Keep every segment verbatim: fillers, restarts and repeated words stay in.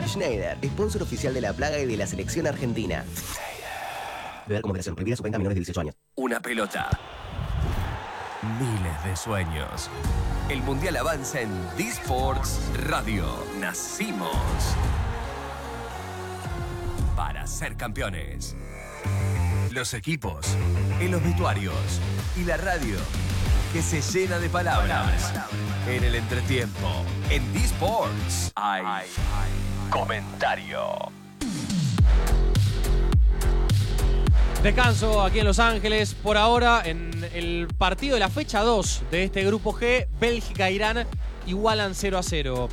Schneider, sponsor oficial de La Plaga y de la selección argentina. Beber como operación prohibida, suspenda a menores de dieciocho años. Una pelota. Miles de sueños. El Mundial avanza en D-Sports Radio. Nacimos para ser campeones. Los equipos, en los vestuarios y la radio que se llena de palabras. En el entretiempo, en D-Sports, hay comentario. Descanso aquí en Los Ángeles. Por ahora, en el partido de la fecha dos de este grupo G, Bélgica e Irán igualan cero a cero.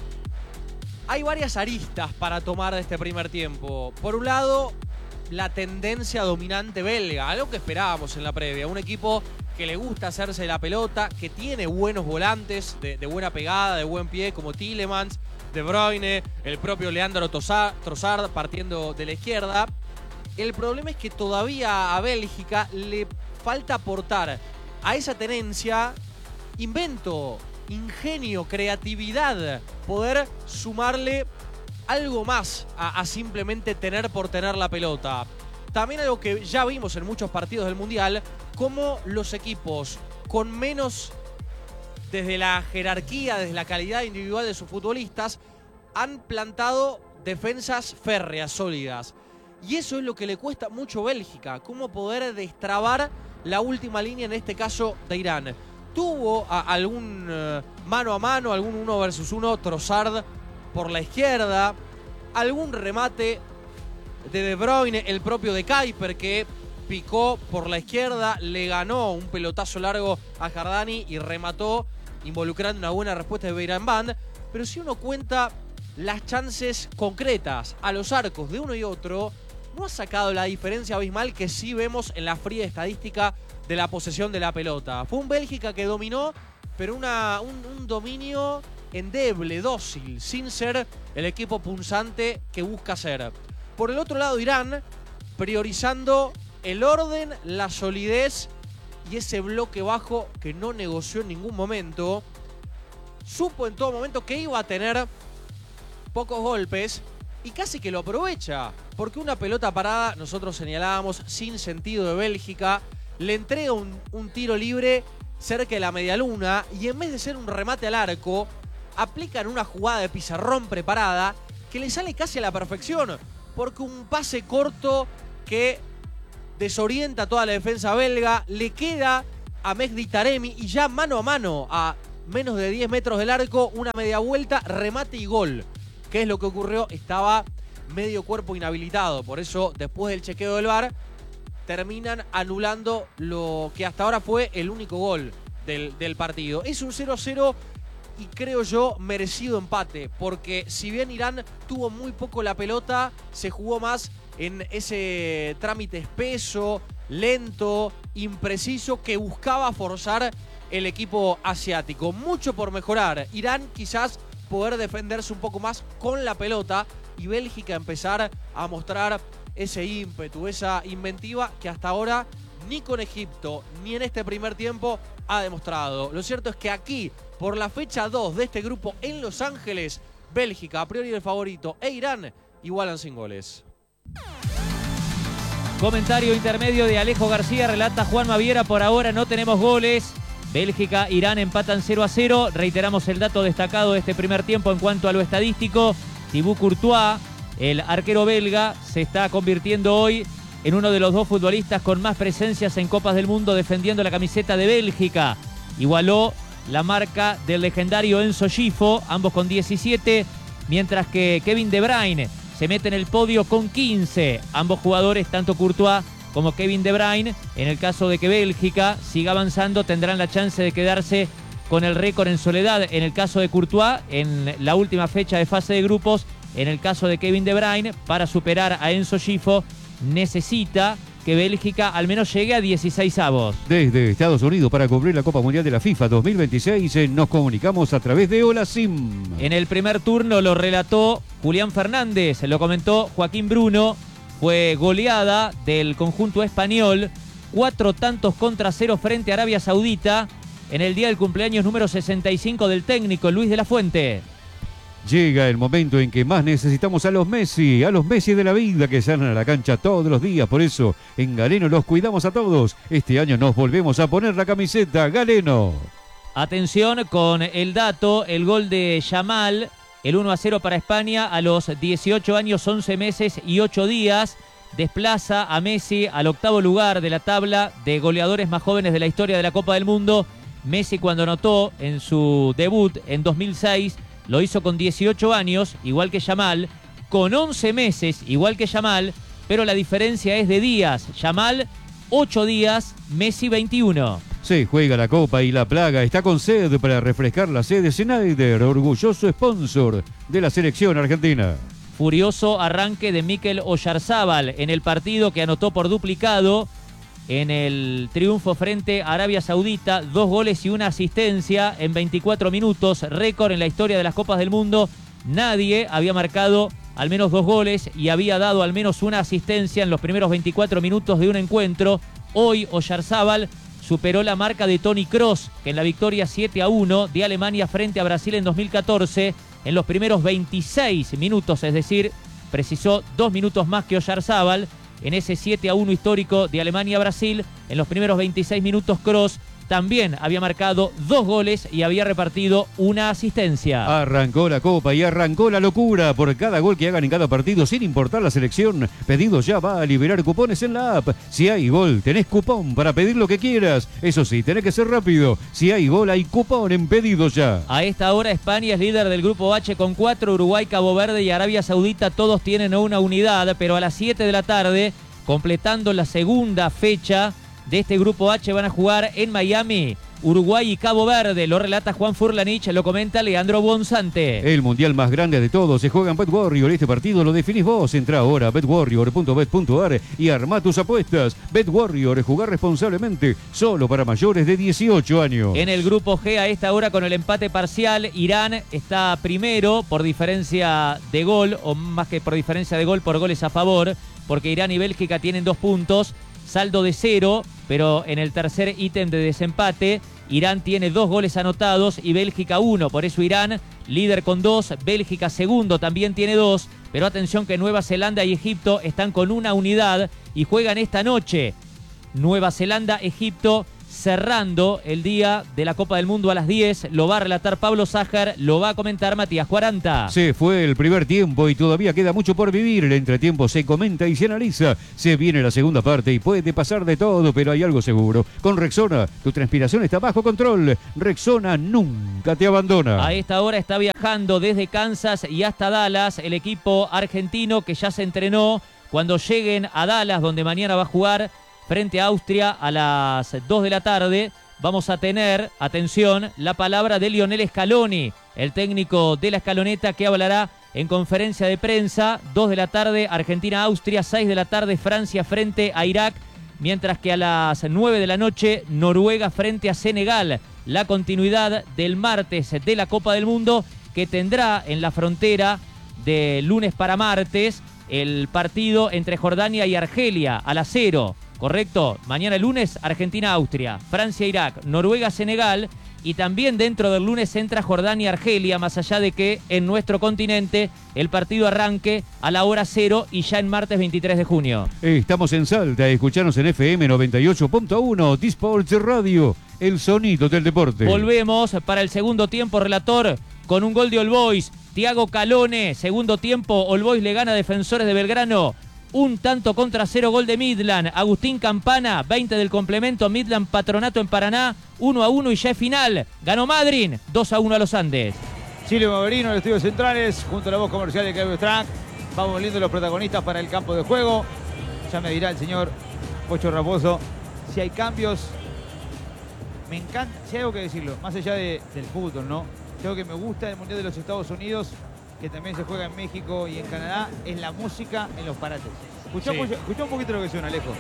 Hay varias aristas para tomar de este primer tiempo. Por un lado, la tendencia dominante belga, algo que esperábamos en la previa. Un equipo que le gusta hacerse la pelota, que tiene buenos volantes, de, de buena pegada, de buen pie, como Tielemans, De Bruyne, el propio Leandro Trossard partiendo de la izquierda. El problema es que todavía a Bélgica le falta aportar a esa tenencia invento, ingenio, creatividad, poder sumarle algo más a, a simplemente tener por tener la pelota. También algo que ya vimos en muchos partidos del Mundial, como los equipos con menos, desde la jerarquía, desde la calidad individual de sus futbolistas, han plantado defensas férreas, sólidas. Y eso es lo que le cuesta mucho a Bélgica, cómo poder destrabar la última línea, en este caso de Irán. Tuvo a algún uh, mano a mano, algún uno versus uno, Trossard por la izquierda, algún remate de De Bruyne, el propio de Kuiper, que picó por la izquierda, le ganó un pelotazo largo a Jardani y remató, involucrando una buena respuesta de Beiranvand. Pero si uno cuenta las chances concretas a los arcos de uno y otro, no ha sacado la diferencia abismal que sí vemos en la fría estadística de la posesión de la pelota. Fue un Bélgica que dominó, pero una, un, un dominio endeble, dócil, sin ser el equipo punzante que busca ser. Por el otro lado, Irán, priorizando el orden, la solidez y ese bloque bajo que no negoció en ningún momento. Supo en todo momento que iba a tener pocos golpes y casi que lo aprovecha, porque una pelota parada, nosotros señalábamos, sin sentido de Bélgica, le entrega un, un tiro libre cerca de la medialuna y en vez de ser un remate al arco, aplican una jugada de pizarrón preparada que le sale casi a la perfección, porque un pase corto que desorienta a toda la defensa belga, le queda a Mehdi Taremi y ya mano a mano, a menos de diez metros del arco, una media vuelta, remate y gol. ¿Qué es lo que ocurrió? Estaba medio cuerpo inhabilitado, por eso después del chequeo del V A R terminan anulando lo que hasta ahora fue el único gol del, del partido. Es un cero a cero y creo yo merecido empate, porque si bien Irán tuvo muy poco la pelota, se jugó más en ese trámite espeso, lento, impreciso, que buscaba forzar el equipo asiático. Mucho por mejorar. Irán quizás poder defenderse un poco más con la pelota y Bélgica empezar a mostrar ese ímpetu, esa inventiva que hasta ahora ni con Egipto ni en este primer tiempo ha demostrado. Lo cierto es que aquí, por la fecha dos de este grupo en Los Ángeles, Bélgica, a priori el favorito, e Irán igualan sin goles. Comentario intermedio de Alejo García, relata Juan Maviera, por ahora no tenemos goles. Bélgica, Irán empatan cero a cero. Reiteramos el dato destacado de este primer tiempo en cuanto a lo estadístico. Thibaut Courtois, el arquero belga, se está convirtiendo hoy en uno de los dos futbolistas con más presencias en Copas del Mundo defendiendo la camiseta de Bélgica. Igualó la marca del legendario Enzo Scifo, ambos con diecisiete, mientras que Kevin De Bruyne se mete en el podio con quince. Ambos jugadores, tanto Courtois como Kevin De Bruyne, en el caso de que Bélgica siga avanzando, tendrán la chance de quedarse con el récord en soledad. En el caso de Courtois, en la última fecha de fase de grupos, en el caso de Kevin De Bruyne, para superar a Enzo Scifo, necesita que Bélgica al menos llegue a dieciséis avos. Desde Estados Unidos, para cubrir la Copa Mundial de la FIFA dos mil veintiséis, nos comunicamos a través de Hola Sim. En el primer turno lo relató Julián Fernández, lo comentó Joaquín Bruno. Fue goleada del conjunto español, cuatro tantos contra cero frente a Arabia Saudita, en el día del cumpleaños número sesenta y cinco del técnico Luis de la Fuente. Llega el momento en que más necesitamos a los Messi, a los Messi de la vida que salen a la cancha todos los días. Por eso, en Galeno los cuidamos a todos. Este año nos volvemos a poner la camiseta Galeno. Atención con el dato, el gol de Yamal, el uno a cero para España a los dieciocho años, once meses y ocho días. Desplaza a Messi al octavo lugar de la tabla de goleadores más jóvenes de la historia de la Copa del Mundo. Messi, cuando anotó en su debut en dos mil seis, lo hizo con dieciocho años, igual que Yamal, con once meses, igual que Yamal, pero la diferencia es de días. Yamal, ocho días, Messi, veintiuno. Se juega la Copa y la Plaga está con sed para refrescar la sede Schneider, orgulloso sponsor de la selección argentina. Furioso arranque de Mikel Oyarzábal en el partido que anotó por duplicado en el triunfo frente a Arabia Saudita, dos goles y una asistencia en veinticuatro minutos, récord en la historia de las Copas del Mundo. Nadie había marcado al menos dos goles y había dado al menos una asistencia en los primeros veinticuatro minutos de un encuentro. Hoy Oyarzábal superó la marca de Toni Kroos, que en la victoria siete a uno de Alemania frente a Brasil en dos mil catorce, en los primeros veintiséis minutos, es decir, precisó dos minutos más que Oyarzábal. En ese siete a uno histórico de Alemania-Brasil, en los primeros veintiséis minutos, Kroos también había marcado dos goles y había repartido una asistencia. Arrancó la Copa y arrancó la locura por cada gol que hagan en cada partido, sin importar la selección. Pedido ya va a liberar cupones en la app. Si hay gol, tenés cupón para pedir lo que quieras. Eso sí, tenés que ser rápido. Si hay gol, hay cupón en Pedido Ya. A esta hora España es líder del grupo H con cuatro, Uruguay, Cabo Verde y Arabia Saudita todos tienen una unidad, pero a las siete de la tarde, completando la segunda fecha de este grupo H, van a jugar en Miami Uruguay y Cabo Verde. Lo relata Juan Furlanich, lo comenta Leandro Bonzante. El mundial más grande de todos se juega en BetWarrior. Este partido lo definís vos. Entra ahora a bet warrior punto bet punto a r y armá tus apuestas. BetWarrior, jugar responsablemente, solo para mayores de dieciocho años. En el grupo G, a esta hora, con el empate parcial, Irán está primero por diferencia de gol, o más que por diferencia de gol, por goles a favor, porque Irán y Bélgica tienen dos puntos. Saldo de cero, pero en el tercer ítem de desempate, Irán tiene dos goles anotados y Bélgica uno. Por eso Irán, líder con dos, Bélgica segundo, también tiene dos. Pero atención que Nueva Zelanda y Egipto están con una unidad y juegan esta noche. Nueva Zelanda, Egipto, cerrando el día de la Copa del Mundo a las diez. Lo va a relatar Pablo Sájar, lo va a comentar Matías Cuaranta. Se fue el primer tiempo y todavía queda mucho por vivir. El entretiempo se comenta y se analiza. Se viene la segunda parte y puede pasar de todo, pero hay algo seguro. Con Rexona, tu transpiración está bajo control. Rexona nunca te abandona. A esta hora está viajando desde Kansas y hasta Dallas el equipo argentino que ya se entrenó. Cuando lleguen a Dallas, donde mañana va a jugar frente a Austria a las dos de la tarde, vamos a tener, atención, la palabra de Lionel Scaloni, el técnico de la Escaloneta, que hablará en conferencia de prensa. dos de la tarde, Argentina-Austria, seis de la tarde, Francia frente a Irak, mientras que a las nueve de la noche, Noruega frente a Senegal. La continuidad del martes de la Copa del Mundo, que tendrá en la frontera de lunes para martes el partido entre Jordania y Argelia a las cero. Correcto, mañana lunes Argentina-Austria, Francia-Irak, Noruega-Senegal, y también dentro del lunes entra Jordania-Argelia, más allá de que en nuestro continente el partido arranque a la hora cero y ya en martes veintitrés de junio. Estamos en Salta, escuchanos en F M noventa y ocho punto uno, T-Sports Radio, el sonido del deporte. Volvemos para el segundo tiempo, relator, con un gol de All Boys. Tiago Calone, segundo tiempo, All Boys le gana a Defensores de Belgrano. Un tanto contra cero, gol de Midland. Agustín Campana, veinte del complemento. Midland Patronato en Paraná, uno a uno y ya es final. Ganó Madryn, dos a uno a los Andes. Chile Maverino en los estudios centrales, junto a la voz comercial de Cable Track. Vamos viendo los protagonistas para el campo de juego. Ya me dirá el señor Pocho Raposo si hay cambios. Me encanta, si hay algo que decirlo, más allá de, del fútbol, ¿no? Creo que me gusta el Mundial de los Estados Unidos, que también se juega en México y en Canadá, es la música en los parates. Escuchá, sí. escuchá un poquito lo que suena, Alejo.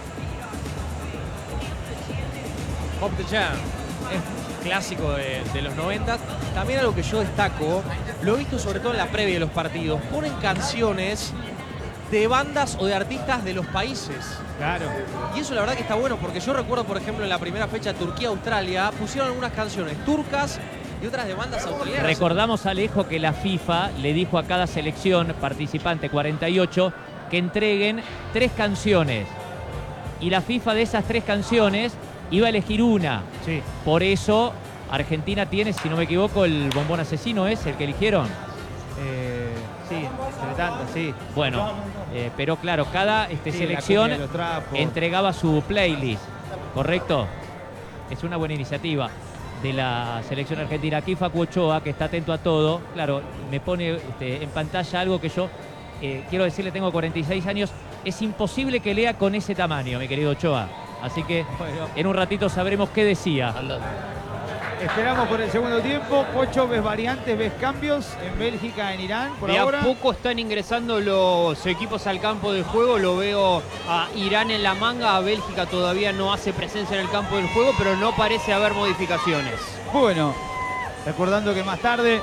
Pop the Jam, es clásico de, de los noventa. También algo que yo destaco, lo he visto sobre todo en la previa de los partidos, ponen canciones de bandas o de artistas de los países. Claro. Y eso la verdad que está bueno, porque yo recuerdo, por ejemplo, en la primera fecha Turquía-Australia, pusieron algunas canciones turcas y otras demandas autoridades. Recordamos, Alejo, que la FIFA le dijo a cada selección participante, cuarenta y ocho, que entreguen tres canciones. Y la FIFA de esas tres canciones iba a elegir una. Sí. Por eso Argentina tiene, si no me equivoco, el bombón asesino, ¿es el que eligieron? Eh, sí, entre tantas, sí. Bueno, eh, pero claro, cada este, Sí, selección la cumbia de los trapos. entregaba su playlist, ¿correcto? Es una buena iniciativa de la selección argentina. Aquí Facu Ochoa, que está atento a todo, claro, me pone este, en pantalla algo que yo, eh, quiero decirle, tengo cuarenta y seis años, es imposible que lea con ese tamaño, mi querido Ochoa. Así que Bueno. en un ratito sabremos qué decía. Esperamos por el segundo tiempo. Pocho, ¿ves variantes, ves cambios en Bélgica, en Irán por De ahora? a poco están ingresando los equipos al campo de juego. Lo veo a Irán en la manga. A Bélgica todavía no hace presencia en el campo del juego, pero no parece haber modificaciones. Bueno, recordando que más tarde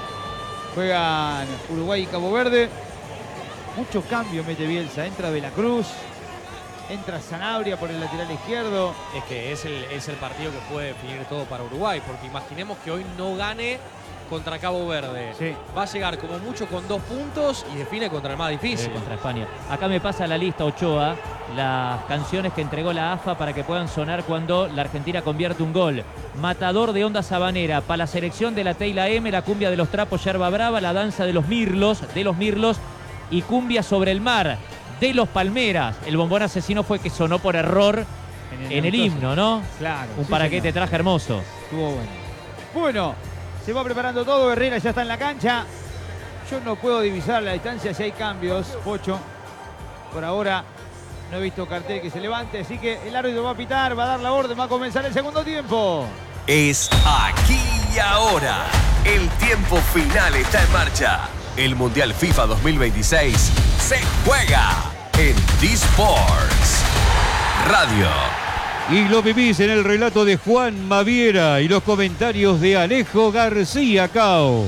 juegan Uruguay y Cabo Verde. Mucho cambio mete Bielsa. Entra De la Cruz, entra Sanabria por el lateral izquierdo. Es que es el, es el partido que puede definir todo para Uruguay, porque imaginemos que hoy no gane contra Cabo Verde. Sí. Va a llegar como mucho con dos puntos y define contra el más difícil. Contra España. Acá me pasa la lista, Ochoa, las canciones que entregó la A F A para que puedan sonar cuando la Argentina convierte un gol. Matador de Onda Sabanera, para la selección de la Teila M, la cumbia de los trapos, Yerba Brava, la danza de los mirlos, de los mirlos y cumbia sobre el mar, de los Palmeras. El bombón asesino fue que sonó por error en el, en el himno, ¿no? Claro. Un sí, para qué te señor. traje hermoso. Estuvo bueno. Bueno, se va preparando todo. Herrera ya está en la cancha. Yo no puedo divisar la distancia si hay cambios, Pocho. Por ahora no he visto cartel que se levante, así que el árbitro va a pitar, va a dar la orden, va a comenzar el segundo tiempo. Es aquí y ahora. El tiempo final está en marcha. El Mundial FIFA dos mil veintiséis se juega en D-Sports Radio. Y lo vivís en el relato de Juan Maviera y los comentarios de Alejo García Cao.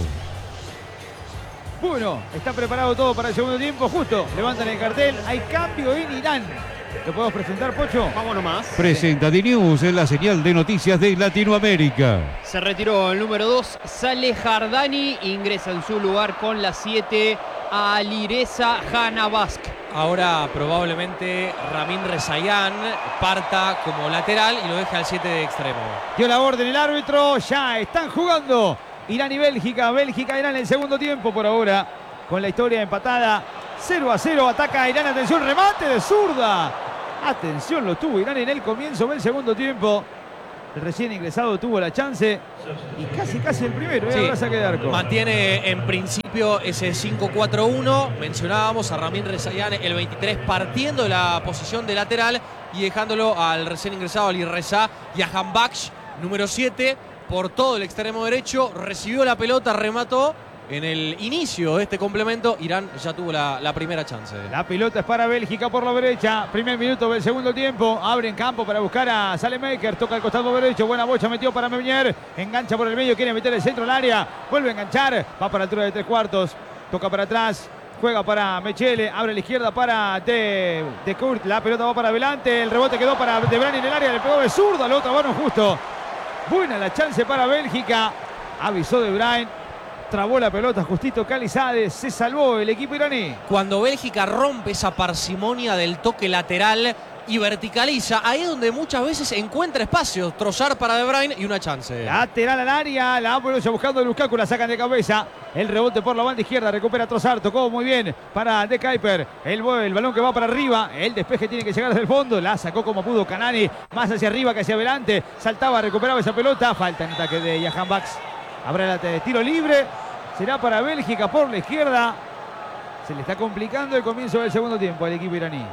Bueno, está preparado todo para el segundo tiempo. Justo levantan el cartel. Hay cambio en Irán. ¿Lo podemos presentar, Pocho? Vamos nomás. Presenta D-News en la señal de noticias de Latinoamérica. Se retiró el número dos, Saleh Jardani. Ingresa en su lugar con la siete, Alireza Hanabask. Ahora probablemente Ramin Rezaian parta como lateral y lo deja al siete de extremo. Dio la orden el árbitro. Ya están jugando Irán y Bélgica. Bélgica, Irán en el segundo tiempo por ahora. Con la historia empatada. cero a cero. Ataca Irán. Atención, remate de zurda. Atención, lo tuvo Irán en el comienzo del segundo tiempo. El recién ingresado tuvo la chance. Y casi, casi el primero. ¿eh? Sí. Ahora saque de arco. Mantiene en principio ese cinco cuatro uno. Mencionábamos a Ramin Rezaian, el veintitrés, partiendo de la posición de lateral y dejándolo al recién ingresado Ali Reza Jahan Baksh, número siete, por todo el extremo derecho. Recibió la pelota, remató. En el inicio de este complemento, Irán ya tuvo la, la primera chance. La pelota es para Bélgica por la derecha. Primer minuto del segundo tiempo. Abre en campo para buscar a Salemaker. Toca el costado derecho. Buena bocha metió para Meunier. Engancha por el medio. Quiere meter el centro al área. Vuelve a enganchar. Va para la altura de tres cuartos. Toca para atrás. Juega para Mechele. Abre a la izquierda para De, de Kurt. La pelota va para adelante. El rebote quedó para De Bruyne en el área. Le pegó de zurda. Al otro varón justo. Buena la chance para Bélgica. Avisó De Bruyne. Trabó la pelota justito Calizade, se salvó el equipo iraní. Cuando Bélgica rompe esa parsimonia del toque lateral y verticaliza, ahí es donde muchas veces encuentra espacio. Trossard para De Bruyne y una chance. Lateral al área, la ambulancia buscando a Lukaku, la sacan de cabeza. El rebote por la banda izquierda, recupera Trossard, tocó muy bien para De Kuyper. El, el balón que va para arriba, el despeje tiene que llegar desde el fondo, la sacó como pudo Kanani, más hacia arriba que hacia adelante. Saltaba, recuperaba esa pelota, falta en ataque de Jahan Baksh. Habrá el tiro libre, será para Bélgica por la izquierda. Se le está complicando el comienzo del segundo tiempo al equipo iraní.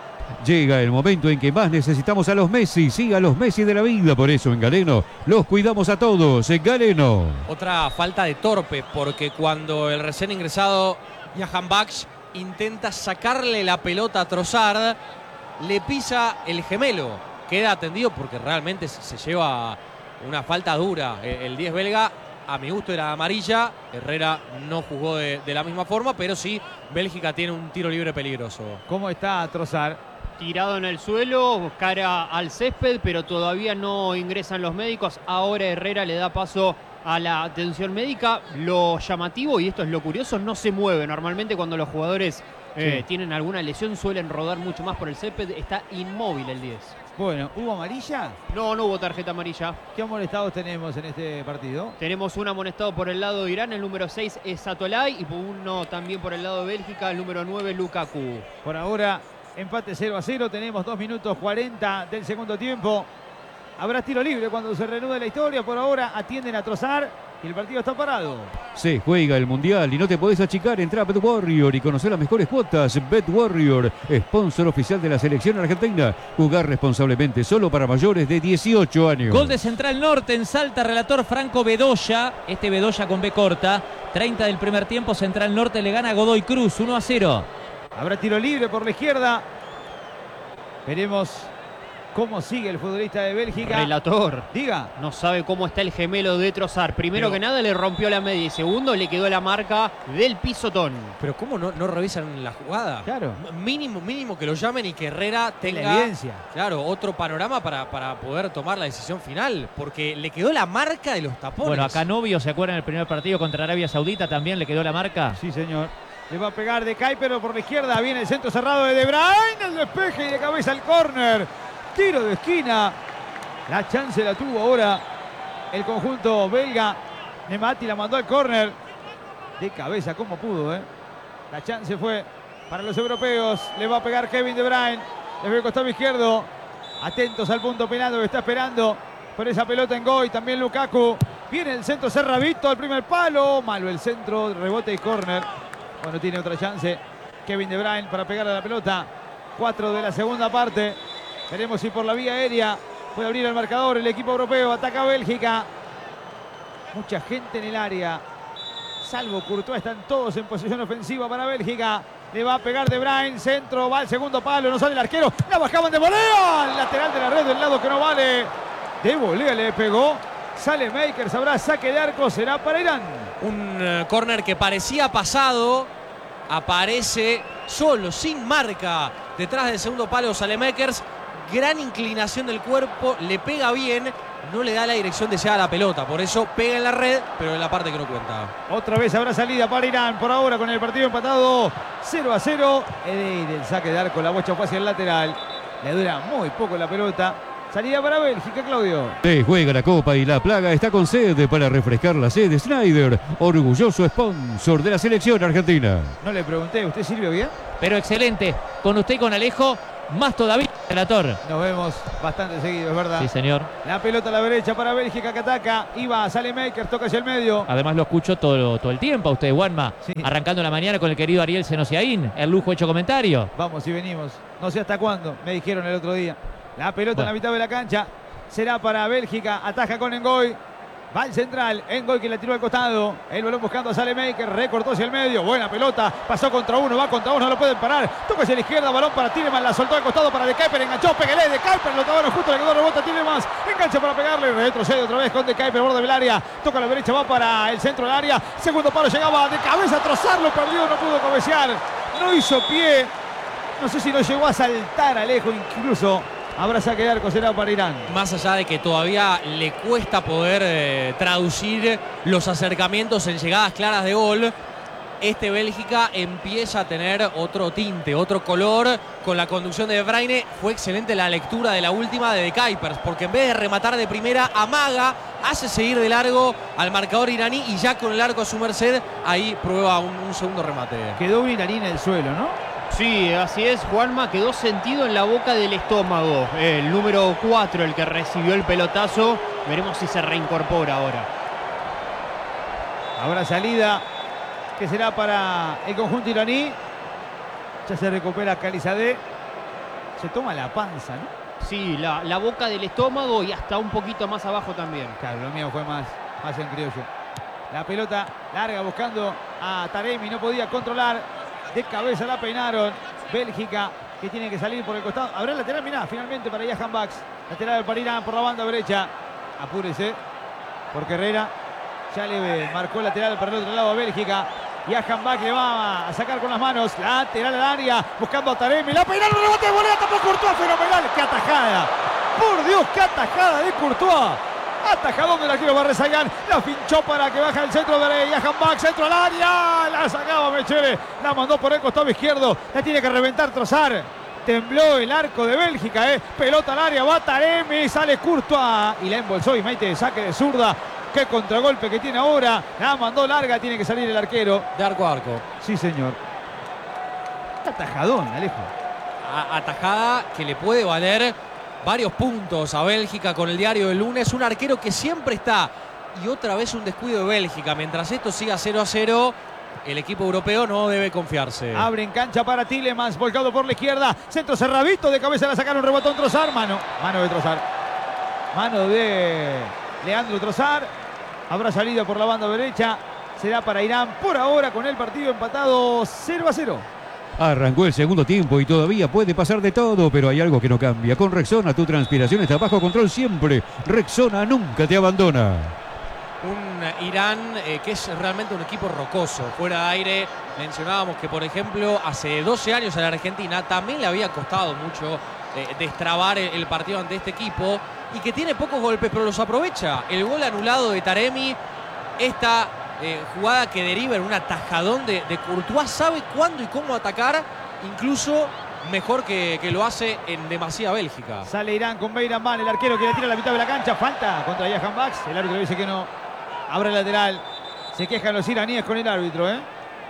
Llega el momento en que más necesitamos a los Messi, sí, a los Messi de la vida. Por eso en Galeno los cuidamos a todos. En Galeno. Otra falta de torpe, porque cuando el recién ingresado Jahan Baksh intenta sacarle la pelota a Trossard, le pisa el gemelo. Queda atendido porque realmente se lleva una falta dura. El diez belga, a mi gusto, era amarilla. Herrera no jugó de, de la misma forma, pero sí, Bélgica tiene un tiro libre peligroso. ¿Cómo está Trossard? Tirado en el suelo, cara al césped, pero todavía no ingresan los médicos. Ahora Herrera le da paso a la atención médica. Lo llamativo, y esto es lo curioso, no se mueve. Normalmente cuando los jugadores eh, Sí. tienen alguna lesión suelen rodar mucho más por el césped. Está inmóvil el diez. Bueno, ¿hubo amarilla? No, no hubo tarjeta amarilla. ¿Qué amonestados tenemos en este partido? Tenemos un amonestado por el lado de Irán, el número seis es Satolay, y uno también por el lado de Bélgica, el número nueve Lukaku. Por ahora, empate cero a cero. Tenemos dos minutos cuarenta del segundo tiempo. Habrá tiro libre cuando se reanude la historia. Por ahora atienden a trozar y el partido está parado. Se juega el Mundial y no te podés achicar. Entra a Bet Warrior y conocer las mejores cuotas. Bet Warrior, sponsor oficial de la selección argentina. Jugar responsablemente, solo para mayores de dieciocho años. Gol de Central Norte en Salta, relator Franco Bedoya. Este Bedoya con B corta. treinta del primer tiempo, Central Norte le gana a Godoy Cruz, uno a cero. Habrá tiro libre por la izquierda. Veremos cómo sigue el futbolista de Bélgica. Relator. Diga. No sabe cómo está el gemelo de Trossard. Primero Pero- que nada le rompió la media y segundo le quedó la marca del pisotón. Pero ¿cómo no, no revisan la jugada? Claro. M- Mínimo, mínimo que lo llamen y que Herrera La tenga, evidencia. claro, otro panorama para, para poder tomar la decisión final. Porque le quedó la marca de los tapones. Bueno, acá Novio, ¿se acuerdan el primer partido contra Arabia Saudita? También le quedó la marca. Sí, señor. Le va a pegar de Kai, pero por la izquierda viene el centro cerrado de De Bruyne. El despeje y de cabeza el córner. Tiro de esquina. La chance la tuvo ahora el conjunto belga. Nemati la mandó al córner. De cabeza, como pudo, ¿eh? La chance fue para los europeos. Le va a pegar Kevin De Bruyne. Desde el costado izquierdo. Atentos al punto penal que está esperando por esa pelota en Goy. También Lukaku. Viene el centro Serravito al primer palo. Malo el centro, rebote y córner. Bueno, tiene otra chance Kevin De Bruyne para pegar a la pelota. Cuatro de la segunda parte. Veremos si por la vía aérea puede abrir el marcador el equipo europeo. Ataca a Bélgica. Mucha gente en el área. Salvo Courtois, están todos en posición ofensiva para Bélgica. Le va a pegar De Bruyne, centro, va al segundo palo, no sale el arquero. La bajaban de volea. El lateral de la red del lado que no vale. De volea le pegó. Sale Makers, habrá saque de arco, será para Irán. Un eh, córner que parecía pasado. Aparece solo, sin marca. Detrás del segundo palo Saelemaekers. Gran inclinación del cuerpo, le pega bien. No le da la dirección deseada a la pelota. Por eso pega en la red, pero en la parte que no cuenta. Otra vez habrá salida para Irán. Por ahora con el partido empatado cero a cero. Edeir, el saque de arco, la bocha fue hacia el lateral. Le dura muy poco la pelota. Salida para Bélgica, Claudio. Se juega la Copa y la Plaga está con sed para refrescar la sed. Snyder, orgulloso sponsor de la selección argentina. No le pregunté, ¿usted sirvió bien? Pero excelente. Con usted y con Alejo, más todavía, relator. Nos vemos bastante seguido, es verdad. Sí, señor. La pelota a la derecha para Bélgica que ataca. Iba, sale Makers, toca hacia el medio. Además lo escucho todo, todo el tiempo a usted, Juanma. Sí. Arrancando la mañana con el querido Ariel Senosiaín. El lujo hecho comentario. Vamos y venimos. No sé hasta cuándo, me dijeron el otro día. La pelota en Bueno. la mitad de la cancha. Será para Bélgica. Ataja con Ngoy. Va al central. Ngoy que la tiró al costado. El balón buscando a Saelemaekers. Recortó hacia el medio. Buena pelota. Pasó contra uno. Va contra uno. No lo pueden parar. Toca hacia la izquierda. Balón para Tielemans. La soltó al costado para De Kuyper. Enganchó. Peguelé. De Kuyper. Lo tabaron justo. Le quedó rebota a Tielemans. Engancha para pegarle. Retrocede otra vez con De Kuyper. Borde del área. Toca a la derecha. Va para el centro del área. Segundo palo. Llegaba de cabeza a trozarlo. Perdió. No pudo cabecear. No hizo pie. No sé si no llegó a saltar Alejo. Incluso habrá saque de arco. Será para Irán. Más allá de que todavía le cuesta poder eh, traducir los acercamientos en llegadas claras de gol, este Bélgica empieza a tener otro tinte, otro color con la conducción de De Bruyne. Fue excelente la lectura de la última de De Kuyper, porque en vez de rematar de primera, amaga, hace seguir de largo al marcador iraní y ya con el arco a su merced, ahí prueba un, un segundo remate. Quedó un iraní en el suelo, ¿no? Sí, así es, Juanma, quedó sentido en la boca del estómago. El número cuatro, el que recibió el pelotazo. Veremos si se reincorpora ahora. Habrá salida que será para el conjunto iraní. Ya se recupera Khalizadeh. Se toma la panza, ¿no? Sí, la, la boca del estómago y hasta un poquito más abajo también. Claro, lo mío fue más, más en criollo. La pelota larga buscando a Taremi. No podía controlar. De cabeza la peinaron. Bélgica que tiene que salir por el costado. Habrá lateral, mirá, finalmente para Jahan Bax. Lateral para Irán por la banda derecha. Apúrese, porque Herrera ya le marcó el lateral para el otro lado a Bélgica. Jahan Bax le va a sacar con las manos. Lateral al área, buscando a Taremi. La peinaron, rebote de volea, tapó Courtois. Fenomenal, qué atajada. Por Dios, qué atajada de Courtois. Atajadón del arquero va Rezayan. La pinchó para que baja el centro de Jahan Bach. Centro al área. La sacaba Mechele. La mandó por el costado izquierdo. La tiene que reventar Trossard. Tembló el arco de Bélgica. Eh. Pelota al área. Va Taremi. Sale Courtois. Y la embolsó. Y Maite de saque de zurda. Qué contragolpe que tiene ahora. La mandó larga. Tiene que salir el arquero. De arco a arco. Sí, señor. Atajadón, Alejo. A atajada que le puede valer varios puntos a Bélgica con el diario del lunes. Un arquero que siempre está. Y otra vez un descuido de Bélgica. Mientras esto siga cero a cero, el equipo europeo no debe confiarse. Abre en cancha para Tielemans. Volcado por la izquierda. Centro cerradito. De cabeza la sacaron. Rebotón Trossard. Mano. Mano de Trossard. Mano de Leandro Trossard. Habrá salido por la banda derecha. Será para Irán por ahora con el partido empatado cero a cero. Arrancó el segundo tiempo y todavía puede pasar de todo, pero hay algo que no cambia. Con Rexona tu transpiración está bajo control siempre. Rexona nunca te abandona. Un Irán eh, que es realmente un equipo rocoso. Fuera de aire mencionábamos que, por ejemplo, hace doce años a la Argentina también le había costado mucho eh, destrabar el, el partido ante este equipo y que tiene pocos golpes, pero los aprovecha. El gol anulado de Taremi, esta eh, jugada que deriva en un atajadón de, de Courtois, sabe cuándo y cómo atacar, incluso mejor que, que lo hace en demasía Bélgica. Sale Irán con Beiranvand, el arquero que le tira a la mitad de la cancha. Falta contra Jahan Bach. El árbitro dice que no. Abre el lateral. Se quejan los iraníes con el árbitro, ¿eh?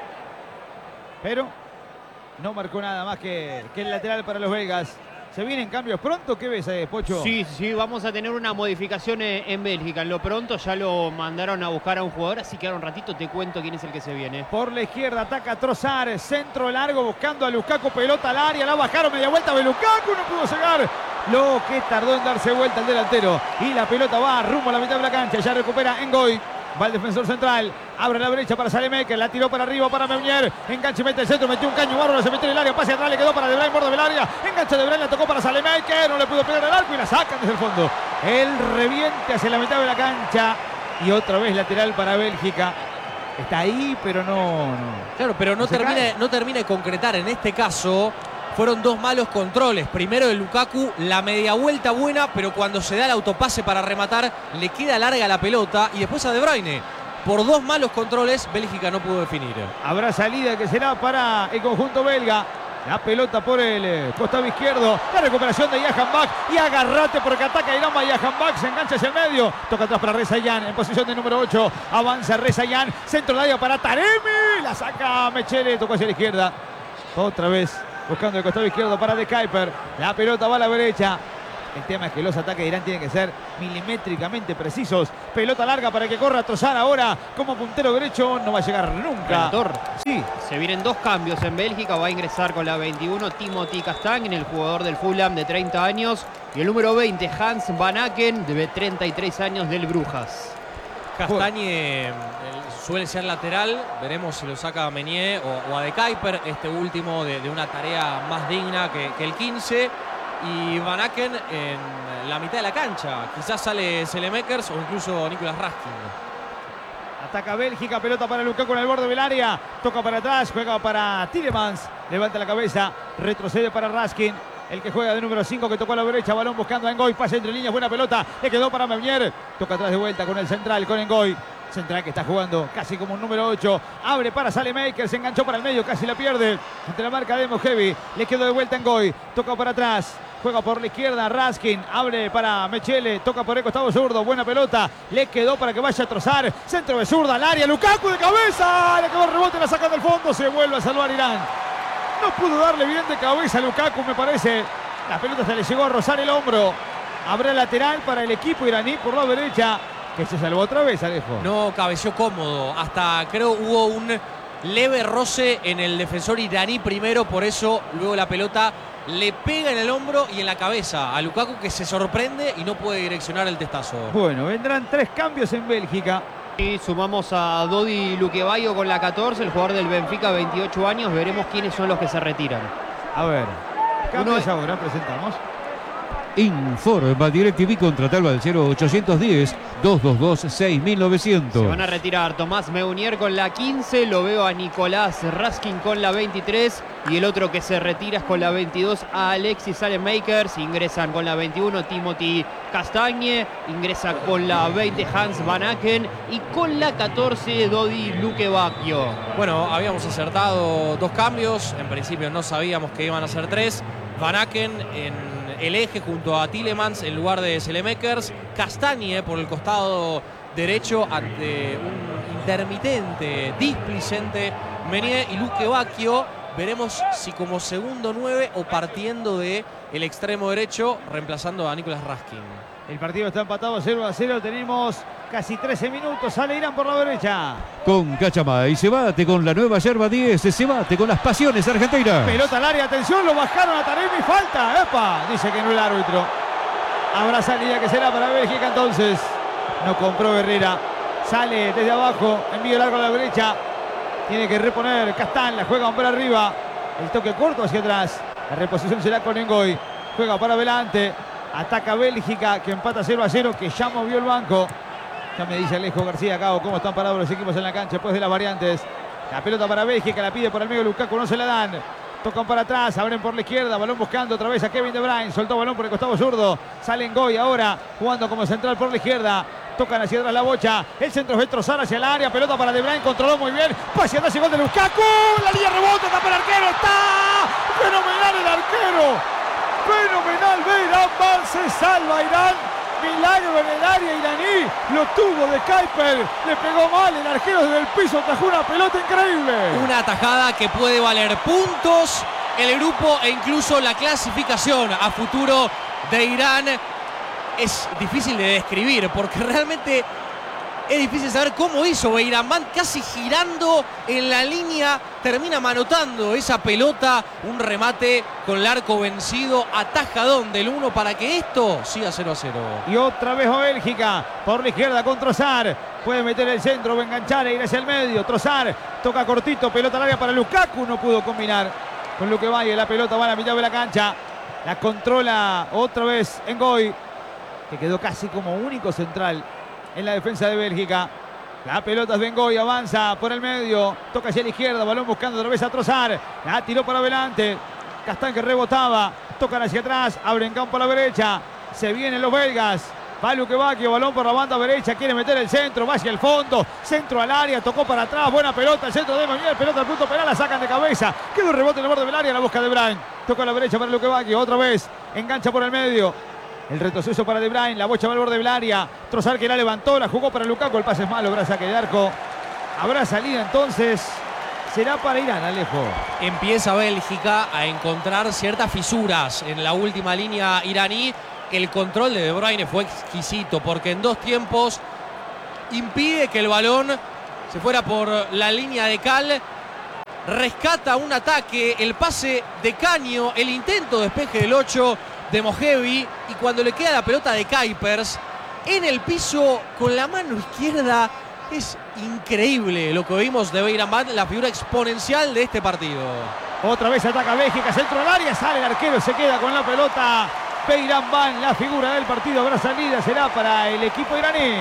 Pero no marcó nada más que, que el lateral para los belgas. ¿Se vienen cambios pronto? ¿Qué ves, eh, Pocho? Sí, sí, vamos a tener una modificación en Bélgica. En lo pronto ya lo mandaron a buscar a un jugador, así que ahora un ratito te cuento quién es el que se viene. Por la izquierda ataca Trossard, centro largo buscando a Lukaku, pelota al área, la bajaron media vuelta de Lukaku, no pudo llegar. Lo que tardó en darse vuelta el delantero. Y la pelota va rumbo a la mitad de la cancha, ya recupera Ngoy. Va el defensor central, abre la brecha para Saelemaekers, la tiró para arriba para Meunier, enganche, mete el centro, metió un caño bárbaro, se metió en el área, pase atrás, le quedó para De Bruyne, borde del área, enganche De Bruyne, la tocó para Saelemaekers, no le pudo pegar el arco y la sacan desde el fondo. El reviente hacia la mitad de la cancha y otra vez lateral para Bélgica. Está ahí, pero no... no. Claro, pero no termina, no termina de concretar. En este caso fueron dos malos controles. Primero de Lukaku, la media vuelta buena, pero cuando se da el autopase para rematar, le queda larga la pelota. Y después a De Bruyne. Por dos malos controles, Bélgica no pudo definir. Habrá salida que será para el conjunto belga. La pelota por el eh, costado izquierdo. La recuperación de Jahan Bach. Y agarrate porque ataca Irán. Jahan Bach se engancha hacia el medio. Toca atrás para Rezayan en posición de número ocho. Avanza Rezayan. Centro de área para Taremi. La saca Mechele. Tocó hacia la izquierda. Otra vez buscando el costado izquierdo para De Kuiper. La pelota va a la derecha. El tema es que los ataques de Irán tienen que ser milimétricamente precisos. Pelota larga para que corra Trossard ahora como puntero derecho. No va a llegar nunca. Relator. Sí. Se vienen dos cambios en Bélgica. Va a ingresar con la veintiuno Timothy Castagne, el jugador del Fulham de treinta años. Y el número veinte, Hans Van Aken, de treinta y tres años, del Brujas. Castagne eh, suele ser lateral. Veremos si lo saca a Meunier o, o a De Kuiper. Este último de, de una tarea más digna que, que el quince. Y Van Aken en la mitad de la cancha. Quizás sale Saelemaekers o incluso Nicolas Raskin. Ataca Bélgica, pelota para Lukaku en el borde del área. Toca para atrás, juega para Tielemans. Levanta la cabeza, retrocede para Raskin. El que juega de número cinco, que tocó a la derecha. Balón buscando a Ngoy, pase entre líneas, buena pelota. Le quedó para Meunier. Toca atrás de vuelta con el central, con Ngoy. Central que está jugando casi como un número ocho. Abre para Saelemaekers, se enganchó para el medio, casi la pierde. Entre la marca de Mojevi. Le quedó de vuelta Ngoy. Toca para atrás. Juega por la izquierda Raskin, abre para Mechele, toca por el costado zurdo, buena pelota, le quedó para que vaya a Trossard, centro de zurda al área, Lukaku de cabeza, le quedó el rebote, la saca del fondo, se vuelve a salvar Irán. No pudo darle bien de cabeza a Lukaku, me parece. La pelota se le llegó a rozar el hombro. Habrá lateral para el equipo iraní por la derecha, que se salvó otra vez, Alejo. No cabeció cómodo, hasta creo hubo un leve roce en el defensor iraní primero, por eso luego la pelota le pega en el hombro y en la cabeza a Lukaku, que se sorprende y no puede direccionar el testazo. Bueno, vendrán tres cambios en Bélgica. Y sumamos a Dodi Luquevayo con la catorce, el jugador del Benfica, veintiocho años. Veremos quiénes son los que se retiran. A ver, cambios Uno... ahora, presentamos. Informa DirecTV, contratalo al cero ochocientos diez, doscientos veintidós, seis mil novecientos. Se van a retirar Tomás Meunier con la quince, lo veo a Nicolás Raskin con la veintitrés y el otro que se retira es con la veintidós a Alexis Saelemaekers. Ingresan con la veintiuno Timothy Castagne, ingresa con la veinte Hans Van Aken y con la catorce Dodi Lukebakio. Bueno, habíamos acertado dos cambios, en principio no sabíamos que iban a ser tres. Van Aken en el eje junto a Tielemans en lugar de Saelemaekers, Castagne por el costado derecho ante un intermitente, displicente Meunier y Lukebakio. Veremos si como segundo nueve o partiendo de el extremo derecho, reemplazando a Nicolás Raskin. El partido está empatado cero a cero. Tenemos casi trece minutos. Sale Irán por la derecha. Con Cachamay se bate con la nueva yerba diez. Se bate con las pasiones argentinas. Pelota al área. Atención. Lo bajaron a Taremi. Falta. ¡Epa! Dice que no el árbitro. Habrá salida que será para Bélgica entonces. No compró Herrera. Sale desde abajo. Envío largo a la derecha. Tiene que reponer Castán. La juega hombre arriba. El toque corto hacia atrás. La reposición será con Ngoy. Juega para adelante. Ataca Bélgica, que empata cero a cero, que ya movió el banco. Ya me dice Alejo García Cabo cómo están parados los equipos en la cancha después de las variantes. La pelota para Bélgica, la pide por el medio Lukaku, no se la dan. Tocan para atrás, abren por la izquierda, balón buscando otra vez a Kevin De Bruyne. Soltó balón por el costado zurdo. Sale Ngoy ahora, jugando como central por la izquierda. Tocan hacia atrás la bocha. El centro es Trossard hacia el área. Pelota para De Bruyne, controló muy bien. Pase atrás y gol de Lukaku. La línea rebota, tapa el arquero. ¡Está fenomenal el arquero! Fenomenal, Beirán Ban, se salva Irán. Milagro en el área iraní. Lo tuvo de Kuiper. Le pegó mal el arquero desde el piso. Atajó una pelota increíble. Una atajada que puede valer puntos, el grupo e incluso la clasificación a futuro de Irán. Es difícil de describir porque realmente es difícil saber cómo hizo Beirán Ban, casi girando en la línea, termina manotando esa pelota, un remate con el arco vencido, atajadón del uno para que esto siga cero a cero. Y otra vez a Bélgica, por la izquierda con Trossard, puede meter el centro, va a enganchar e ir hacia el medio. Trossard toca cortito, pelota al área para Lukaku, no pudo combinar con Lukebakio, la pelota va a la mitad de la cancha, la controla otra vez Ngoy, que quedó casi como único central en la defensa de Bélgica. La pelota es de Ngoy, avanza por el medio, toca hacia la izquierda, balón buscando otra vez a Trossard, la tiró para adelante, Castán que rebotaba, tocan hacia atrás, abren campo a la derecha, se vienen los belgas, va Lukebakio, balón por la banda derecha, quiere meter el centro, va hacia el fondo, centro al área, tocó para atrás, buena pelota, el centro de Meunier, pelota al punto penal, la sacan de cabeza, queda un rebote en el borde del área, la busca De Bruyne, toca a la derecha para Lukebakio, otra vez, engancha por el medio. El retroceso para De Bruyne, la bocha va al borde del área. Trossard que la levantó, la jugó para Lukaku. El pase es malo, habrá saque de arco. Habrá salida entonces. Será para Irán, Alejo. Empieza Bélgica a encontrar ciertas fisuras en la última línea iraní. El control de De Bruyne fue exquisito porque en dos tiempos impide que el balón se fuera por la línea de cal. Rescata un ataque, el pase de Caño, el intento de despeje del ocho de Mojevi, y cuando le queda la pelota de Kuipers en el piso con la mano izquierda, es increíble lo que vimos de Beirán Ban, la figura exponencial de este partido. Otra vez ataca Bélgica, centro del área, sale el arquero, se queda con la pelota. Beirán Ban, la figura del partido, habrá salida, será para el equipo iraní.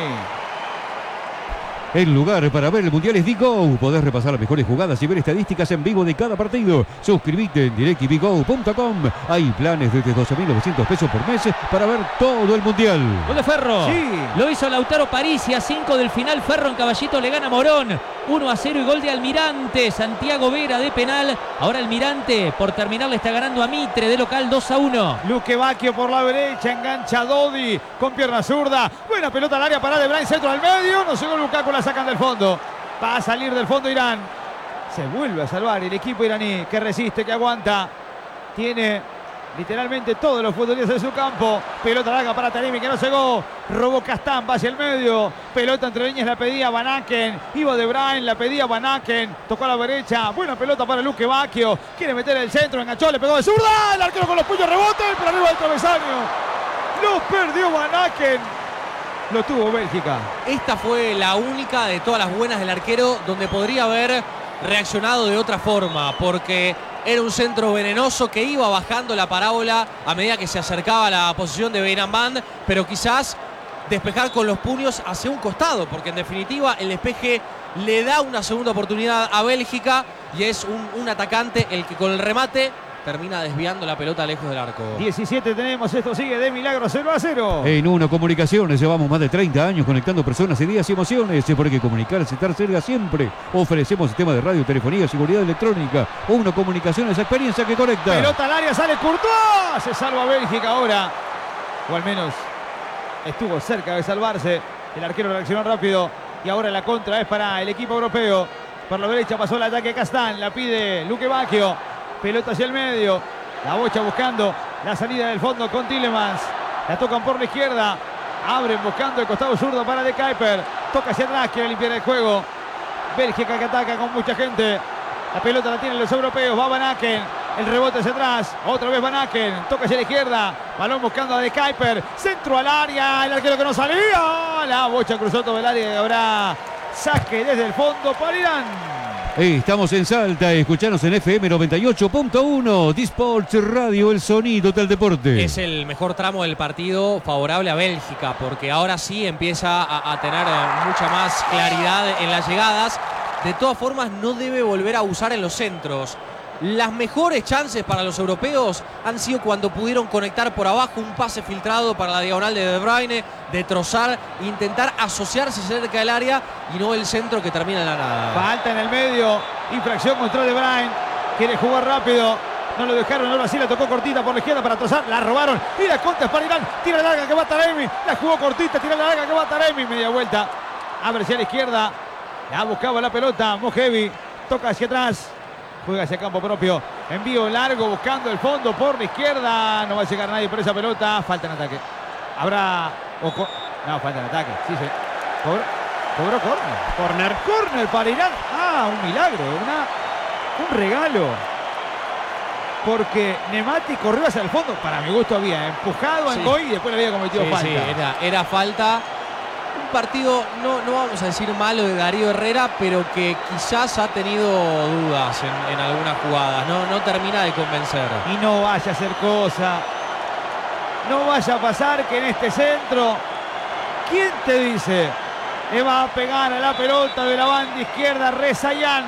El lugar para ver el Mundial es Digo. Podés repasar las mejores jugadas y ver estadísticas en vivo de cada partido. Suscríbete en direct t v go punto com. Hay planes desde doce mil novecientos pesos por mes para ver todo el Mundial. Gol de Ferro. Sí. Lo hizo Lautaro Parisi a cinco del final. Ferro en Caballito le gana a Morón. uno a cero y gol de Almirante. Santiago Vera de penal. Ahora Almirante por terminar le está ganando a Mitre de local dos a uno. Lukebakio por la derecha, engancha a Dodi con pierna zurda. Buena pelota al área para De Bruyne, centro al medio. No llegó Lukaku, la sacan del fondo. Va a salir del fondo Irán. Se vuelve a salvar el equipo iraní, que resiste, que aguanta. Tiene literalmente todos los futbolistas en su campo. Pelota larga para Taremi, que no llegó. Robó Castán, va hacia el medio. Pelota entre líneas, la pedía Van Aken. Iba De Bruyne, la pedía Van Aken. Tocó a la derecha. Buena pelota para Lukebakio. Quiere meter el centro, enganchó, le pegó de zurda. El arquero con los puños, rebote, por arriba del travesaño. Lo perdió Van Aken. Lo tuvo Bélgica. Esta fue la única de todas las buenas del arquero donde podría haber reaccionado de otra forma, porque era un centro venenoso que iba bajando la parábola a medida que se acercaba a la posición de Beirán, pero quizás despejar con los puños hacia un costado, porque en definitiva el despeje le da una segunda oportunidad a Bélgica y es un, un atacante el que con el remate termina desviando la pelota lejos del arco. diecisiete tenemos, esto sigue de milagro, cero a cero. En Uno Comunicaciones llevamos más de treinta años conectando personas, ideas y emociones. Porque comunicarse, estar cerca siempre. Ofrecemos sistema de radio, telefonía, seguridad electrónica. Uno Comunicaciones, experiencia que conecta. Pelota al área, sale Courtois. Se salva Bélgica ahora. O al menos estuvo cerca de salvarse. El arquero reaccionó rápido. Y ahora la contra es para el equipo europeo. Por la derecha pasó el ataque Castán. La pide Luque Bacchio. Pelota hacia el medio. La Bocha buscando la salida del fondo con Tielemans. La tocan por la izquierda. Abren buscando el costado zurdo para De Kuiper. Toca hacia atrás, quiere limpiar el juego. Bélgica que ataca con mucha gente. La pelota la tienen los europeos. Va Van Aken. El rebote hacia atrás. Otra vez Van Aken. Toca hacia la izquierda. Balón buscando a De Kuiper. Centro al área. El arquero que no salía. La Bocha cruzó todo el área y habrá saque desde el fondo para Irán. Estamos en Salta, escuchanos en F M noventa y ocho punto uno, Disports Radio, el sonido del deporte. Es el mejor tramo del partido favorable a Bélgica, porque ahora sí empieza a, a tener mucha más claridad en las llegadas. De todas formas, no debe volver a usar en los centros. Las mejores chances para los europeos han sido cuando pudieron conectar por abajo un pase filtrado para la diagonal de De Bruyne, de Trossard, intentar asociarse cerca del área y no el centro que termina en la nada. Falta en el medio, infracción contra De Bruyne, quiere jugar rápido, no lo dejaron, ahora sí la tocó cortita por la izquierda para Trossard, la robaron y la contra es para Irán, tira la larga que va Taremi, la jugó cortita, tira la larga que va Taremi, media vuelta, abre hacia la izquierda, la buscaba la pelota, Mojevi, toca hacia atrás. Juega hacia campo propio. Envío largo buscando el fondo por la izquierda. No va a llegar nadie por esa pelota. Falta en ataque. Habrá... Ojo. No, falta en ataque. Sí, sí. Cobró, cobró corner. Corner. Corner para Irán. Ah, un milagro. Una, un regalo. Porque Nemati corrió hacia el fondo. Para mi gusto había empujado a Sí. Ngoy y después le había cometido Sí, falta. sí, era, era falta. Un partido, no, no vamos a decir malo de Darío Herrera, pero que quizás ha tenido dudas en, en algunas jugadas. No, no termina de convencer. Y no vaya a hacer cosa. No vaya a pasar que en este centro, ¿quién te dice? Le va a pegar a la pelota de la banda izquierda Rezaian.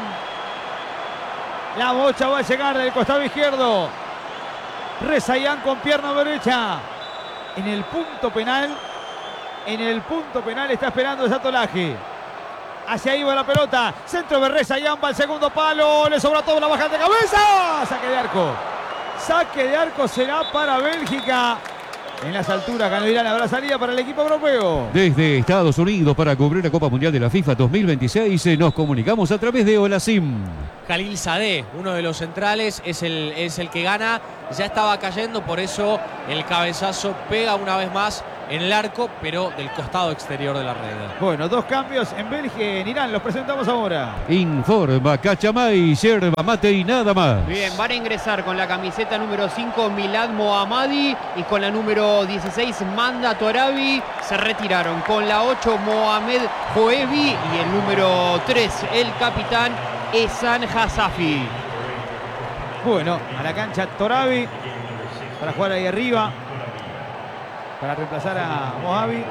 La Bocha va a llegar del costado izquierdo. Rezaian con pierna derecha. En el punto penal. En el punto penal está esperando Zatolaje. Hacia ahí va la pelota. Centro de Rezaian, va al segundo palo. Le sobra todo, la baja de cabeza. Saque de arco. Saque de arco será para Bélgica. En las alturas ganó Irán, habrá salida para el equipo europeo. Desde Estados Unidos para cubrir la Copa Mundial de la FIFA dos mil veintiséis nos comunicamos a través de Olasim. Khalil Sadeh, uno de los centrales, es el, es el que gana. Ya estaba cayendo, por eso el cabezazo pega una vez más en el arco, pero del costado exterior de la red. Bueno, dos cambios en Bélgica y en Irán. Los presentamos ahora. Informa Cachamay, yerba mate y nada más. Bien, van a ingresar con la camiseta número cinco Milad Mohammadi y con la número dieciséis Manda Torabi. Se retiraron con la ocho Mohamed Joevi y el número tres el capitán Esan Hasafi. Bueno, a la cancha Torabi para jugar ahí arriba, para reemplazar a Mohabi.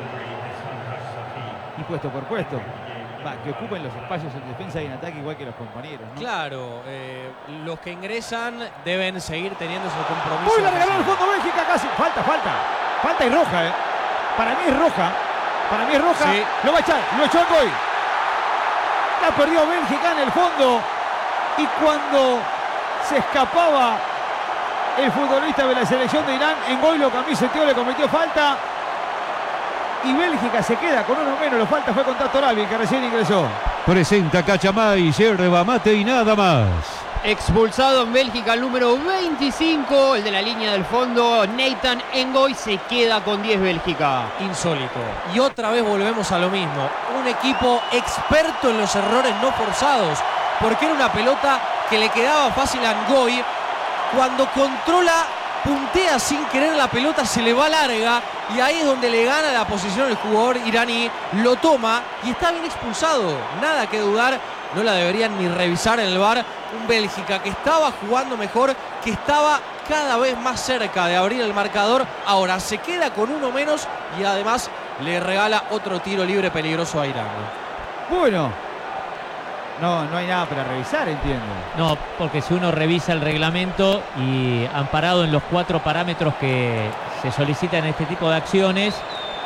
Y puesto por puesto. Va, que ocupen los espacios en defensa y en ataque igual que los compañeros, ¿no? Claro, eh, los que ingresan deben seguir teniendo ese compromiso. Uy, la regaló el fondo Bélgica casi. Falta, falta. Falta y roja, ¿eh? Para mí es roja. Para mí es roja. Sí. Lo va a echar. Lo echó Ngoy. La perdió Bélgica en el fondo. Y cuando se escapaba el futbolista de la selección de Irán, Ngoy lo camiseteó, le cometió falta. Y Bélgica se queda con uno menos. La falta fue contra Torabi, que recién ingresó. Presenta Cachamay, yerba mate y nada más. Expulsado en Bélgica el número veinticinco, el de la línea del fondo, Nathan Ngoy, se queda con diez Bélgica. Insólito. Y otra vez volvemos a lo mismo. Un equipo experto en los errores no forzados. Porque era una pelota que le quedaba fácil a Ngoy. Cuando controla, puntea sin querer la pelota, se le va larga. Y ahí es donde le gana la posición el jugador iraní. Lo toma y está bien expulsado. Nada que dudar. no la deberían ni revisar en el V A R. Un Bélgica que estaba jugando mejor, que estaba cada vez más cerca de abrir el marcador. Ahora se queda con uno menos y además le regala otro tiro libre peligroso a Irán. Bueno, no, no hay nada para revisar, entiendo. No, porque si uno revisa el reglamento y amparado en los cuatro parámetros que se solicitan en este tipo de acciones,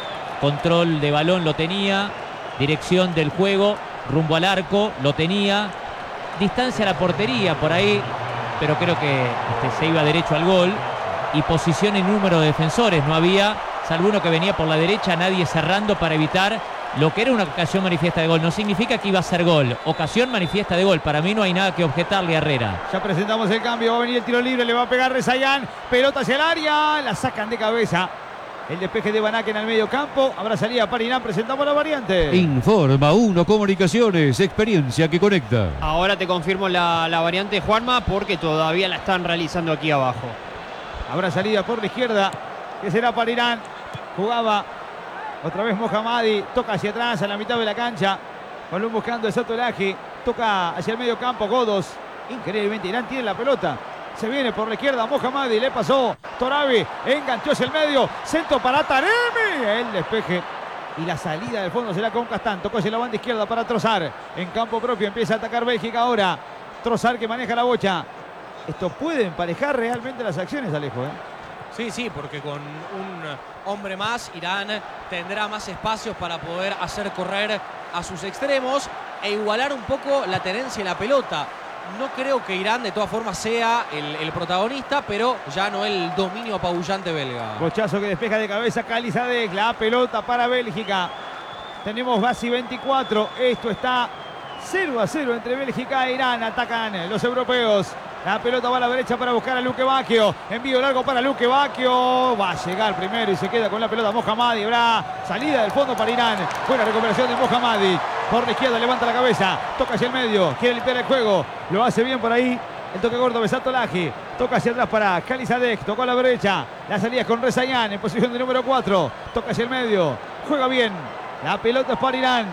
control de balón lo tenía, dirección del juego, rumbo al arco lo tenía, distancia a la portería por ahí, pero creo que este, se iba derecho al gol, y posición y número de defensores no había, salvo uno que venía por la derecha, nadie cerrando para evitar lo que era una ocasión manifiesta de gol. No significa que iba a ser gol, ocasión manifiesta de gol. Para mí no hay nada que objetarle a Herrera. Ya presentamos el cambio, va a venir el tiro libre, le va a pegar Rezaian, pelota hacia el área, la sacan de cabeza. El despeje de Van Aken al medio campo, habrá salida para Irán, presentamos la variante. Informa Uno Comunicaciones, experiencia que conecta. Ahora te confirmo la, la variante, Juanma, porque todavía la están realizando aquí abajo. Habrá salida por la izquierda, que será para Irán. Jugaba otra vez Mohammadi, toca hacia atrás a la mitad de la cancha. Balón buscando a Sotolaji, toca hacia el medio campo, Godos. Increíblemente Irán tiene la pelota. Se viene por la izquierda Mohammadi, le pasó Torabi, enganchó hacia el medio, centro para Taremi. El despeje y la salida del fondo será con Castán. Tocó hacia la banda izquierda para Trossard. En campo propio empieza a atacar Bélgica ahora. Trossard que maneja la bocha. Esto puede emparejar realmente las acciones, Alejo, ¿eh? Sí, sí, porque con un hombre más, Irán tendrá más espacios para poder hacer correr a sus extremos e igualar un poco la tenencia de la pelota. No creo que Irán de todas formas sea el, el protagonista, pero ya no el dominio apabullante belga. Bochazo que despeja de cabeza Kalizadek, la pelota para Bélgica. Tenemos casi veinticuatro, esto está cero a cero entre Bélgica e Irán. Atacan los europeos. La pelota va a la derecha para buscar a Luque Bacchio. Envío largo para Luque Bacchio. Va a llegar primero y se queda con la pelota Mohammadi. Habrá salida del fondo para Irán. Buena recuperación de Mohammadi. Por la izquierda levanta la cabeza. Toca hacia el medio. Quiere limpiar el juego. Lo hace bien por ahí. El toque gordo de Sotolaji. Toca hacia atrás para Kalizadek. Tocó a la derecha. La salida es con Rezaian en posición de número cuatro. Toca hacia el medio. Juega bien. La pelota es para Irán.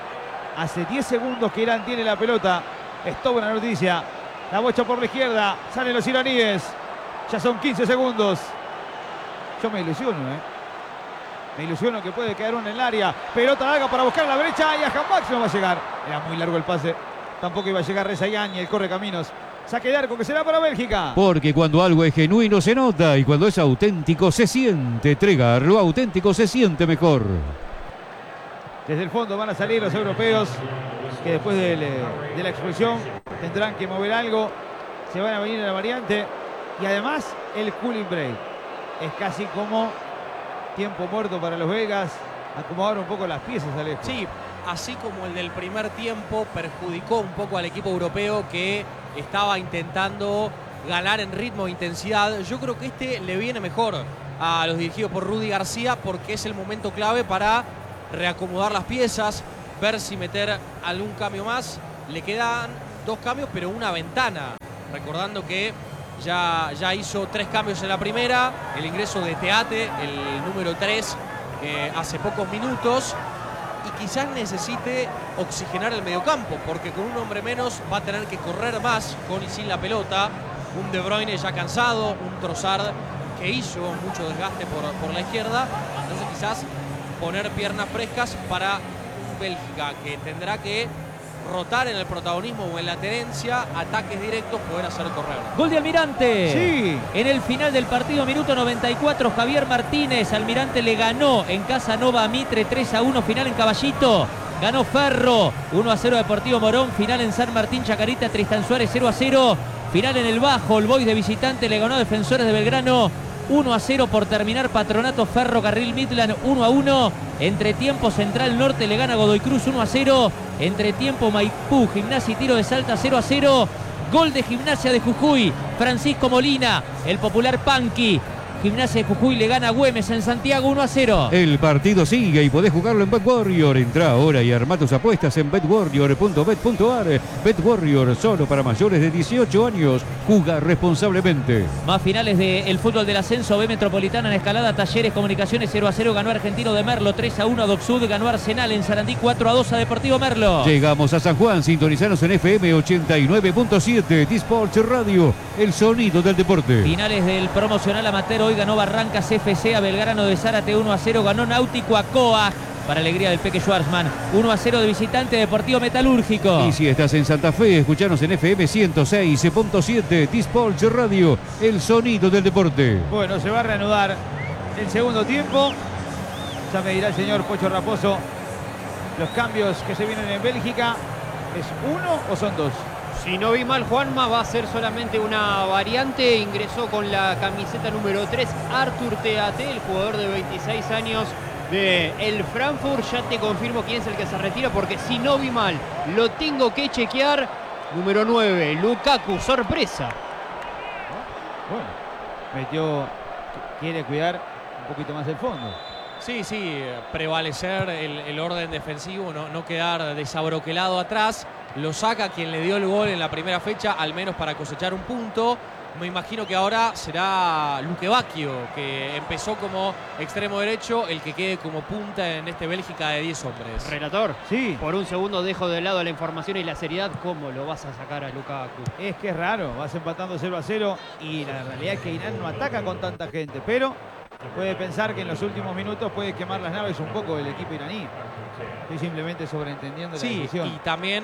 Hace diez segundos que Irán tiene la pelota. Es toda una noticia. La bocha por la izquierda. Salen los iraníes. Ya son quince segundos. Yo me ilusiono, ¿eh? Me ilusiono que puede quedar uno en el área. Pelota larga para buscar la brecha. Y a Jambach no va a llegar. Era muy largo el pase. Tampoco iba a llegar Rezaian y el corre caminos. Saque de arco que será para Bélgica. Porque cuando algo es genuino se nota y cuando es auténtico se siente. Tregar, lo auténtico se siente mejor. Desde el fondo van a salir los europeos que después de, de la expulsión tendrán que mover algo. Se van a venir a la variante. Y además el cooling break. Es casi como tiempo muerto para los belgas. Acomodar un poco las piezas, Alejo. Sí, así como el del primer tiempo perjudicó un poco al equipo europeo que estaba intentando ganar en ritmo e intensidad. Yo creo que este le viene mejor a los dirigidos por Rudy García porque es el momento clave para reacomodar las piezas, ver si meter algún cambio más. Le quedan dos cambios, pero una ventana. Recordando que ya, ya hizo tres cambios en la primera. El ingreso de Teate, el número tres, eh, hace pocos minutos. Y quizás necesite oxigenar el mediocampo, porque con un hombre menos va a tener que correr más con y sin la pelota. Un De Bruyne ya cansado, un Trossard que hizo mucho desgaste por, por la izquierda. Entonces quizás poner piernas frescas para Bélgica, que tendrá que rotar en el protagonismo o en la tenencia, ataques directos, poder hacer correr. Gol de Almirante. Sí. En el final del partido, minuto noventa y cuatro, Javier Martínez. Almirante le ganó en Casanova a Mitre tres a uno, final en Caballito. Ganó Ferro, uno a cero Deportivo Morón, final en San Martín Chacarita, Tristan Suárez cero a cero. Final en el Bajo, el Boys de visitante le ganó a Defensores de Belgrano uno a cero por terminar Patronato Ferrocarril Midland uno a uno. Entretiempo Central Norte le gana a Godoy Cruz uno a cero. Entretiempo Maipú, Gimnasia y Tiro de Salta cero a cero. Gol de Gimnasia de Jujuy, Francisco Molina, el popular Panqui. Gimnasia de Jujuy le gana a Güemes en Santiago uno a cero. El partido sigue y podés jugarlo en BetWarrior. Entrá ahora y armá tus apuestas en bet warrior punto bet punto a r. BetWarrior, solo para mayores de dieciocho años. Juega responsablemente. Más finales del fútbol del ascenso. B Metropolitana en Escalada, Talleres, Comunicaciones cero a cero. Ganó Argentino de Merlo tres a uno a Docsud. Ganó Arsenal en Sarandí cuatro a dos a Deportivo Merlo. Llegamos a San Juan, sintonizanos en F M ochenta y nueve punto siete. T-Sports Radio, el sonido del deporte. Finales del promocional amateur. Hoy ganó Barrancas F C a Belgrano de Zárate uno a cero. Ganó Náutico a Coag, para alegría del Peque Schwarzman. uno a cero de visitante Deportivo Metalúrgico. Y si estás en Santa Fe, escuchanos en F M ciento seis punto siete. T-Sports Radio, el sonido del deporte. Bueno, se va a reanudar el segundo tiempo. Ya me dirá el señor Pocho Raposo los cambios que se vienen en Bélgica. ¿Es uno o son dos? Si no vi mal, Juanma, va a ser solamente una variante. Ingresó con la camiseta número tres Artur Teate, el jugador de veintiséis años de el Frankfurt. Ya te confirmo quién es el que se retira, porque si no vi mal, lo tengo que chequear. Número nueve, Lukaku, sorpresa. Bueno, metió, quiere cuidar un poquito más el fondo. Sí, sí, prevalecer el, el orden defensivo, no, no quedar desabroquelado atrás. Lo saca quien le dio el gol en la primera fecha, al menos para cosechar un punto. Me imagino que ahora será Luque Bacchio, que empezó como extremo derecho, el que quede como punta en este Bélgica de diez hombres. Relator, Sí, por un segundo dejo de lado la información y la seriedad. ¿Cómo lo vas a sacar a Lukaku? es que es raro. Vas empatando cero a cero y la realidad es que Irán no ataca con tanta gente. Pero se puede pensar que en los últimos minutos puede quemar las naves un poco el equipo iraní. Estoy simplemente sobreentendiendo la Sí, decisión. y también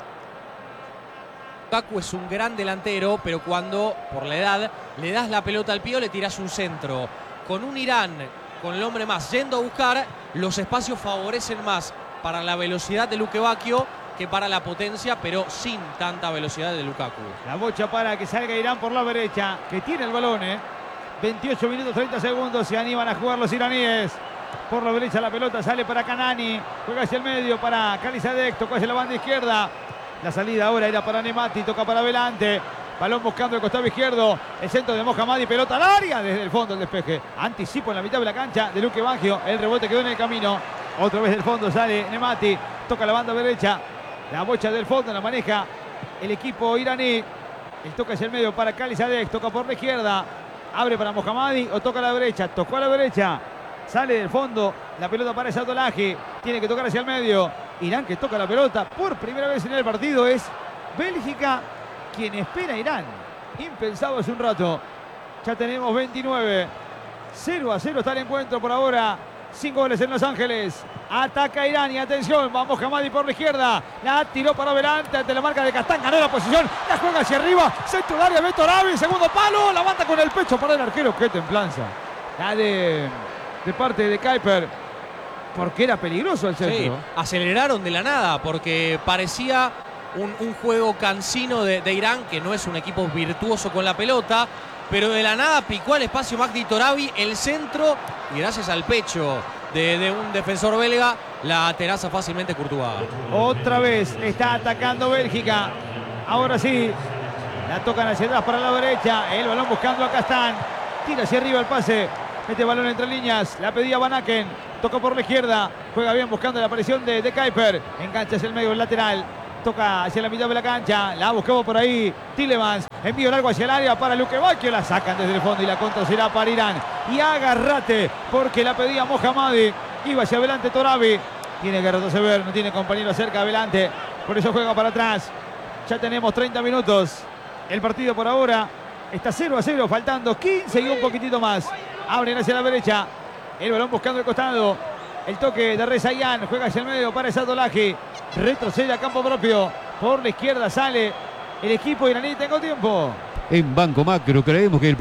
Lukaku es un gran delantero, pero cuando, por la edad, le das la pelota al pie o le tiras un centro. Con un Irán, con el hombre más yendo a buscar, los espacios favorecen más para la velocidad de Luque Bacchio que para la potencia, pero sin tanta velocidad de Lukaku. La bocha para que salga Irán por la derecha, que tiene el balón, ¿eh? veintiocho minutos, treinta segundos, se animan a jugar los iraníes. Por la derecha la pelota sale para Kanani, juega hacia el medio para Khalizadek, tocó hacia la banda izquierda. La salida ahora era para Nemati, toca para adelante. Balón buscando el costado izquierdo. El centro de Mohammadi, pelota al área desde el fondo el despeje. Anticipo en la mitad de la cancha de Luque Bacchio. El rebote quedó en el camino. Otra vez del fondo sale Nemati, toca la banda derecha. La bocha del fondo la maneja el equipo iraní. El toca hacia el medio para Khalizadek, toca por la izquierda. Abre para Mohammadi o toca a la derecha. Tocó a la derecha. Sale del fondo la pelota para Sadolahi. Tiene que tocar hacia el medio. Irán que toca la pelota por primera vez en el partido. Es Bélgica quien espera a Irán. Impensado hace un rato. Ya tenemos veintinueve. cero a cero está el encuentro por ahora. Cinco goles en Los Ángeles. Ataca Irán y atención. Va Mohammadi por la izquierda. La tiró para adelante ante la marca de Castán. Ganó la posición. La juega hacia arriba. Centro del área. Beto Arabi. Segundo palo. La mata con el pecho para el arquero. Qué templanza. La de, de parte de Kuiper. Porque era peligroso el centro. Sí, aceleraron de la nada porque parecía un, un juego cansino de, de Irán, que no es un equipo virtuoso con la pelota, pero de la nada picó al espacio Magdi Torabi, el centro, y gracias al pecho de, de un defensor belga, la tenaza fácilmente Courtois. Otra vez está atacando Bélgica. Ahora sí, la tocan hacia atrás para la derecha. El balón buscando a Castán. Tira hacia arriba el pase. Mete balón entre líneas. La pedía Van Aken. Toca por la izquierda. Juega bien buscando la aparición de, de Kuiper. Engancha hacia el medio, el lateral. Toca hacia la mitad de la cancha. La buscamos por ahí. Tillemans. Envío largo hacia el área para Luque Bacchio. La sacan desde el fondo y la contra será para Irán. Y agárrate porque la pedía Mohammadi. Iba hacia adelante Torabi. Tiene que retroceder. No tiene compañero cerca adelante. Por eso juega para atrás. Ya tenemos treinta minutos. El partido por ahora está cero a cero. Faltando quince y un poquitito más. Abren hacia la derecha. El balón buscando el costado. El toque de Rezaian. Juega hacia el medio para Sadolahi. Retrocede a campo propio. Por la izquierda sale el equipo iraní. Tengo tiempo. En Banco Macro creemos que el